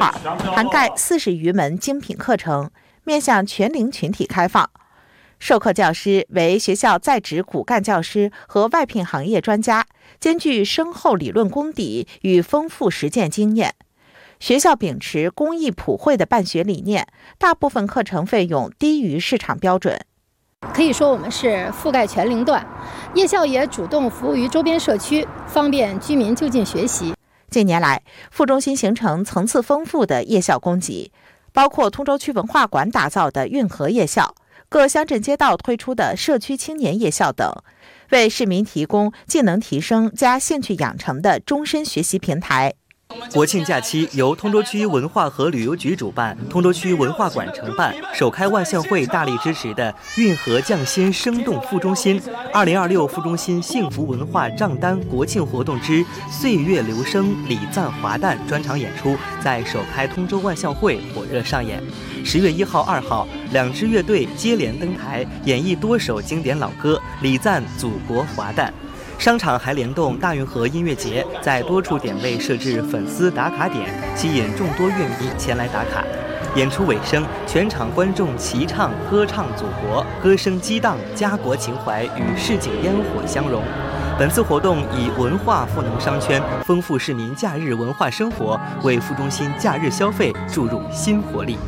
号，涵盖40余门精品课程，面向全龄群体开放。授课教师为学校在职骨干教师和外聘行业专家，兼具深厚理论功底与丰富实践经验。学校秉持公益普惠的办学理念，大部分课程费用低于市场标准。 可以说我们是覆盖全龄段，夜校也主动服务于周边社区，方便居民就近学习。 近年来，副中心形成层次丰富的夜校供给，包括通州区文化馆打造的运河夜校，各乡镇街道推出的社区青年夜校等，为市民提供技能提升加兴趣养成的终身学习平台。 国庆假期由通州区文化和旅游局主办，通州区文化馆承办，首开万象汇大力支持的运河匠仙生动副中心2026副中心幸福文化账单国庆活动之岁月留声礼赞华诞专场演出在首开通州万象汇火热上演。10月1号、2号，2支乐队接连登台，演绎多首经典老歌，礼赞祖国华诞。商场还联动大运河音乐节，在多处点位设置粉丝打卡点，吸引众多乐迷前来打卡。演出尾声，全场观众齐唱歌唱祖国，歌声激荡，家国情怀与市井烟火相融。本次活动以文化赋能商圈，丰富市民假日文化生活，为副中心假日消费注入新活力。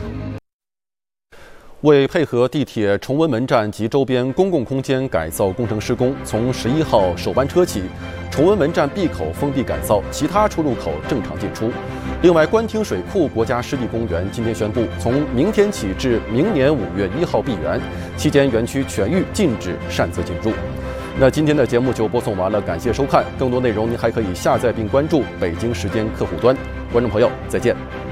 为配合地铁崇文门站及周边公共空间改造工程施工，从11号首班车起，崇文门站 B 口封闭改造，其他出入口正常进出。另外，官厅水库国家湿地公园今天宣布，从明天起至明年5月1号闭园，期间园区全域禁止擅自进入。那今天的节目就播送完了，感谢收看。更多内容您还可以下载并关注北京时间客户端。观众朋友，再见。